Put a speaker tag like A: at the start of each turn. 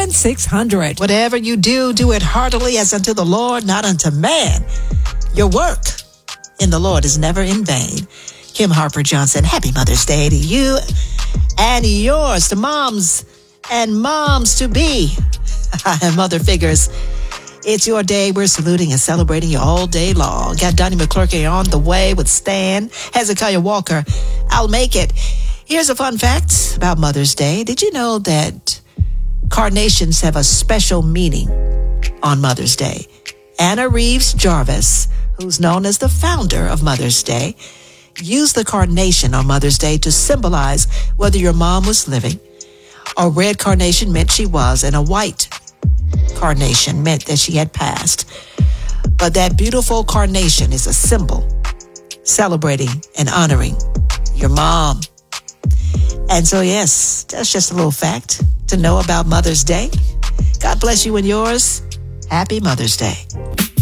A: 888-866-600.
B: Whatever you do, do it heartily as unto the Lord, not unto man. Your work in the Lord is never in vain. Kim Harper Johnson, happy Mother's Day to you and yours, to moms and moms-to-be, mother figures. It's your day. We're saluting and celebrating you all day long. Got Donnie McClurky on the way with Stan, Hezekiah Walker. I'll make it. Here's a fun fact about Mother's Day. Did you know that carnations have a special meaning on Mother's Day? Anna Reeves Jarvis, who's known as the founder of Mother's Day, used the carnation on Mother's Day to symbolize whether your mom was living. A red carnation meant she was, and a white carnation meant that she had passed. But that beautiful carnation is a symbol celebrating and honoring your mom. And so, yes, that's just a little fact to know about Mother's Day. God bless you and yours. Happy Mother's Day.